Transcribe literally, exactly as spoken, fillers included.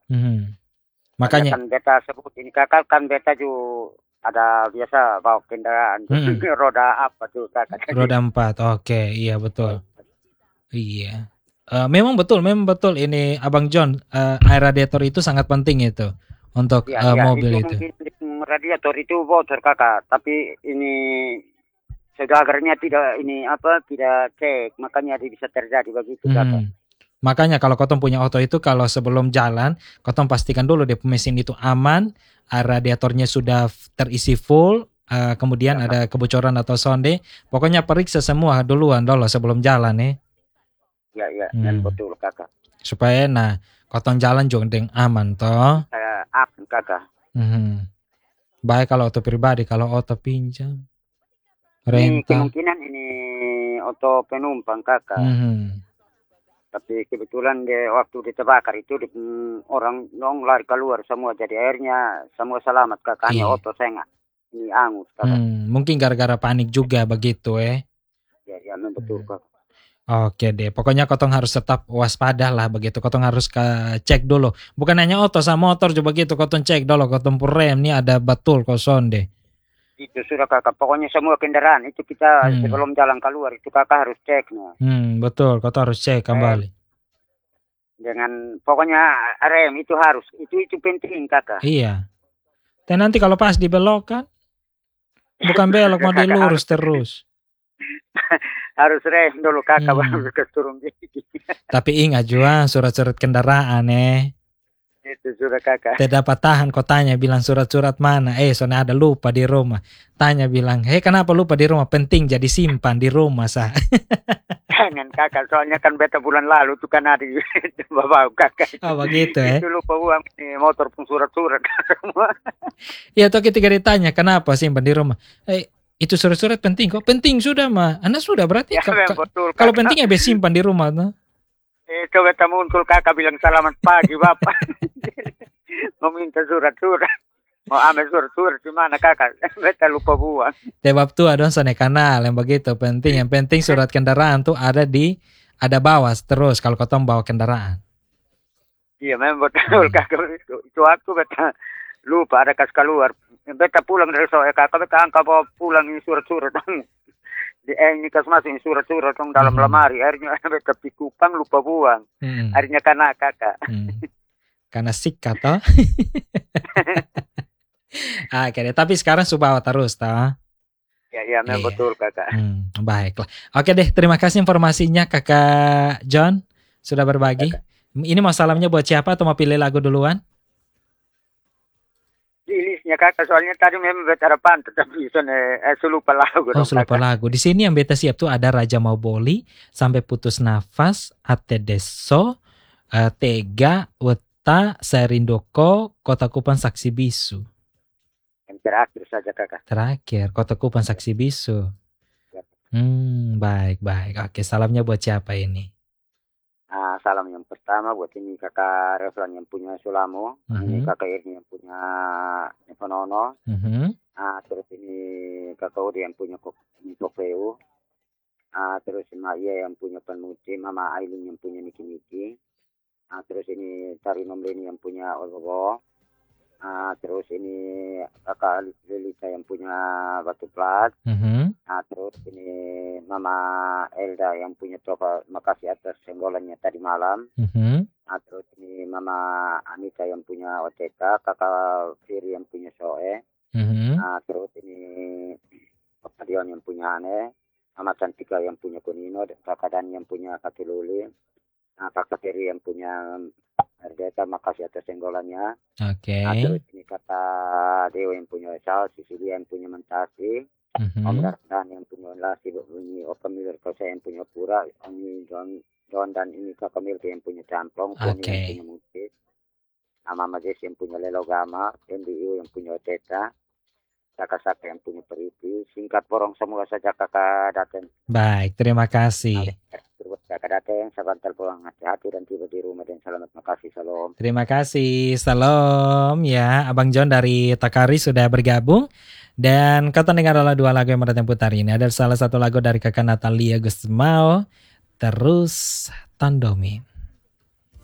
Mhm. Soalnya Makanya kan beta sebut ini kakak kan beta juga ada biasa bawa kendaraan tuh mhm, roda apa tuh kakak tadi. roda empat. Oke, iya betul. Ya, Iya. Eh, memang betul, memang betul ini Abang John, eh, air radiator itu sangat penting itu untuk ya, eh, ya, mobil itu itu. mungkin radiator itu bocor kakak, tapi ini segagarnya tidak ini apa tidak cek, makanya bisa terjadi begitu kakak. Mhm. Makanya kalau kotong punya auto itu kalau sebelum jalan, kotong pastikan dulu deh mesin itu aman, air radiatornya sudah f- terisi full, eh, kemudian Ya kak, ada kebocoran atau sonde. Pokoknya periksa semua duluan dulu sebelum jalan ya. ya, ya, dan Hmm. betul kakak. Supaya nah kotong jalan juga dengan aman toh. Saya akan kakak. Mhm. Baik kalau auto pribadi, kalau auto pinjam, Ini rental. kemungkinan ini auto penumpang kakak. Mhm. Tapi kebetulan dia waktu diterbakar itu di, mm, orang dong lari keluar semua. Jadi akhirnya semua selamat kakak. Hanya Iya. auto saya nggak. Ini angus kakak. Hmm, mungkin gara-gara panik juga begitu eh. Ya, ya, memang betul Hmm. kakak. Oke deh, pokoknya kotong harus tetap waspada lah begitu. Kotong harus ke cek dulu. Bukan hanya auto sama motor juga begitu. Kotong cek dulu, kotong pun rem nih ada betul kosong deh. Itu sudah kakak. Pokoknya semua kendaraan itu kita Hmm, sebelum jalan keluar itu kakak harus cek nah. hmm, betul. Kotong harus cek Rem kembali. dengan pokoknya rem itu harus. Itu itu penting kakak. Iya. Dan nanti kalau pas dibelok kan, bukan belok mau Kakak harus dilurus terus. harus rem dulu kakak baru Hmm. ke turun gigi. Tapi ingat juga surat-surat kendaraan eh. Itu sudah kakak. Tidak dapat tahan kau tanya bilang surat-surat mana. Eh soalnya ada lupa di rumah. Tanya bilang, hei kenapa lupa di rumah? Penting jadi simpan di rumah sah. Jangan kakak, soalnya kan beta bulan lalu tuh kan ada bawa kakak itu. Oh begitu eh. Itu lupa uang ini motor pun surat-surat semua. Ya toh ketika ditanya kenapa simpan di rumah. Eh itu surat-surat penting kok. Penting sudah mah. Anda sudah berarti Ya ka- memang ka- betul kalau kakak. penting ya be simpan di rumah tuh. Itu beta muncul kakak bilang selamat pagi bapak. Meminta surat-surat. Mau ambil surat-surat di mana kakak? Beta lupa buang. Tebab tuh ada sana kanal yang begitu penting. Yang penting surat kendaraan tuh ada di ada bawas terus kalau kau bawa kendaraan. Iya memang betul Hmm. kakak itu. Itu aku beta lupa ada kas keluar. Beta pulang dari sore kakak beta angkat bawa pulang ini surat-surat. Di eh, ini kas masuk ini surat-surat dong dalam Mhm. lemari. Akhirnya beta pikupang lupa buang. Mhm. Akhirnya karena kakak. Hmm. Karena sikat toh. Ah, oke deh. Tapi sekarang Subawa terus toh. Ya, ya, memang Iya. betul kakak. Hmm, baiklah. Oke deh, terima kasih informasinya Kakak John sudah Ya, berbagi. kakak. Ini mau salamnya buat siapa atau mau pilih lagu duluan? Di listnya kakak, soalnya tadi memang bicara pantai, tapi sana eh, saya lupa lagu Oh, dong lupa kakak. lagu. Di sini yang beta siap tuh ada Raja Mauboli, Sampai Putus Nafas, Ate Deso, eh, Tega, Weta, Serindoko, Kota Kupang Saksi Bisu. Yang terakhir saja kakak. Terakhir, Kota Kupang Saksi Bisu. Ya. Hmm, baik, baik. Oke, salamnya buat siapa ini? Ah, salam yang pertama buat ini kakak Reflan yang punya Sulamo, ini Mhm, kakak Irni yang punya Neponono, mhm, ah, terus ini kakak Udi yang punya Kok- ini Kokeu, ah, terus Maya yang punya Panuti, Mama Aileen yang punya Niki Niki, ah, terus ini Tarino Mleni yang punya Ogogo, ah, terus ini kakak Lelita yang punya Batu Plat, mhm, ah, terus ini Mama Elda yang punya Toka, makasih atas senggolannya tadi malam. mhm, Ah, terus ini Mama Anita yang punya O T K, Kakak Firi yang punya Soe, mhm. ah, terus ini Papa Dion yang punya Ane, Mama Cantika yang punya Kunino, dan Kakak Dani yang punya Katiluli, ah, Kakak Firi yang punya Erdeta, makasih atas senggolannya. Oke. Ah, terus ini kata Dewa yang punya Sal, Sisilia yang punya Mentasi, Om Mhm. Dardan yang punya Lasi, ini Opa Miller Kosa yang punya Pura, ini John John dan ini Kakak Milke yang punya Camplong, Poni yang Oke. punya Musik, Mama Majes yang punya Lelo Gama, M D U yang punya Oteta, Kakak Saka yang punya Periti, singkat borong semua saja kakak datang. Baik, terima kasih. Terus kakak datang, sabantar pulang hati-hati dan tiba di rumah dan selamat makasih, salam. Terima kasih. Salam ya. Abang John dari Takari sudah bergabung. Dan kata dengar adalah dua lagu yang mendatang putar ini. Ada salah satu lagu dari kakak Natalia Gusmao. Terus Tandomi.